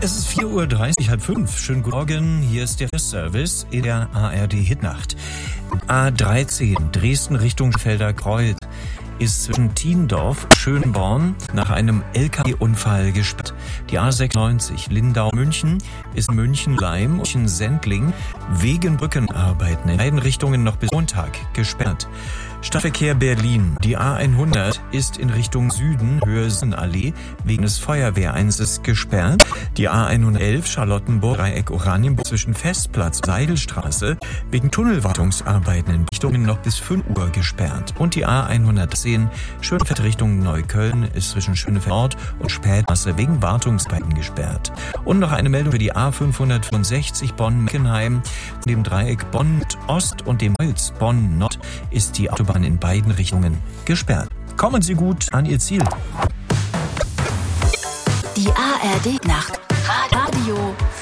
Es ist 4:30 Uhr, halb fünf. Schönen guten Morgen, hier ist der Service in der ARD Hitnacht. A13, Dresden Richtung Felder Kreuz, ist zwischen Tiendorf und Schönborn nach einem LKW-Unfall gesperrt. Die A96 Lindau-München ist München-Leim, München-Sendling wegen Brückenarbeiten in beiden Richtungen noch bis Montag gesperrt. Stadtverkehr Berlin. Die A100 ist in Richtung Süden, Höhe Sonnenallee, wegen des Feuerwehreinsatzes gesperrt. Die A111 Charlottenburg, Dreieck Oranienburg zwischen Festplatz und Seidelstraße wegen Tunnelwartungsarbeiten in Richtungen noch bis 5 Uhr gesperrt. Und die A110 Schönefeld Richtung Neukölln ist zwischen Schönefeld Nord und Spätstraße wegen Wartungsarbeiten gesperrt. Und noch eine Meldung für die A565 Bonn-Meckenheim. Dem Dreieck Bonn-Ost und dem Holz Bonn-Nord ist die Autobahn in beiden Richtungen gesperrt. Kommen Sie gut an Ihr Ziel. Die ARD Nacht. Radio